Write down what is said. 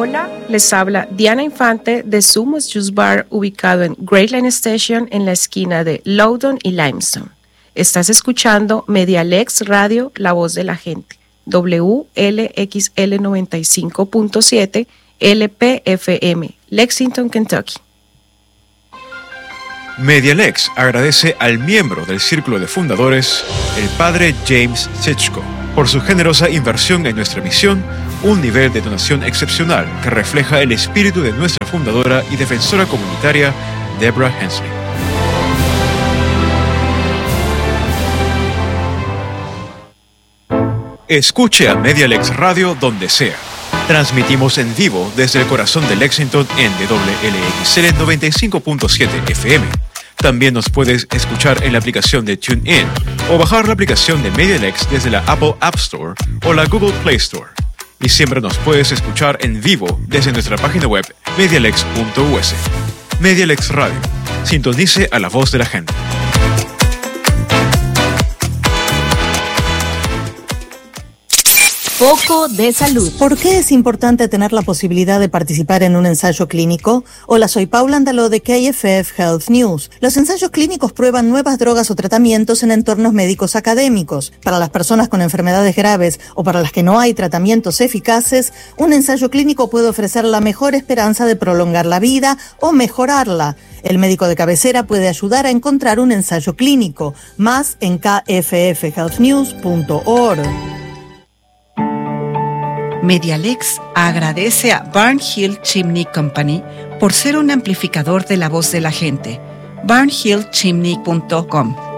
Hola, les habla Diana Infante de Sumos Juice Bar, ubicado en Great Line Station en la esquina de Loudoun y Limestone. Estás escuchando Medialex Radio, la voz de la gente, WLXL 95.7 LPFM, Lexington, Kentucky. Medialex agradece al miembro del Círculo de Fundadores, el padre James Sitchko, por su generosa inversión en nuestra misión, un nivel de donación excepcional que refleja el espíritu de nuestra fundadora y defensora comunitaria, Deborah Hensley. Escuche a Medialex Radio donde sea. Transmitimos en vivo desde el corazón de Lexington en WLXL 95.7 FM. También nos puedes escuchar en la aplicación de TuneIn o bajar la aplicación de Medialex desde la Apple App Store o la Google Play Store. Y siempre nos puedes escuchar en vivo desde nuestra página web medialex.us. Medialex Radio. Sintonice a la voz de la gente. Foco de salud. ¿Por qué es importante tener la posibilidad de participar en un ensayo clínico? Hola, soy Paula Andaló de KFF Health News. Los ensayos clínicos prueban nuevas drogas o tratamientos en entornos médicos académicos. Para las personas con enfermedades graves o para las que no hay tratamientos eficaces, un ensayo clínico puede ofrecer la mejor esperanza de prolongar la vida o mejorarla. El médico de cabecera puede ayudar a encontrar un ensayo clínico. Más en kffhealthnews.org. Medialex agradece a Barnhill Chimney Company por ser un amplificador de la voz de la gente. barnhillchimney.com